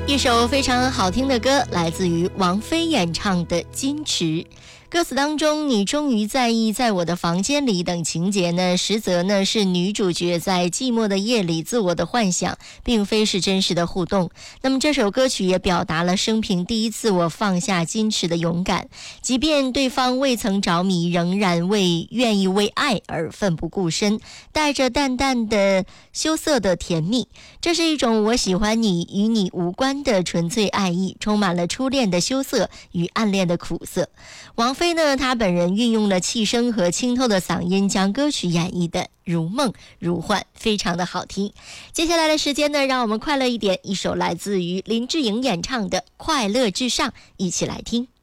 一首非常好听的歌，来自于王菲演唱的《矜持》。歌词当中，你终于在意在我的房间里等情节呢，实则呢是女主角在寂寞的夜里自我的幻想，并非是真实的互动。那么这首歌曲也表达了生平第一次我放下矜持的勇敢，即便对方未曾着迷，仍然愿意为爱而奋不顾身，带着淡淡的羞涩的甜蜜。这是一种我喜欢你与你无关的纯粹爱意，充满了初恋的羞涩与暗恋的苦涩。王菲呢，她本人运用了气声和清透的嗓音，将歌曲演绎的如梦如幻，非常的好听。接下来的时间呢，让我们快乐一点，一首来自于林志颖演唱的《快乐至上》，一起来听。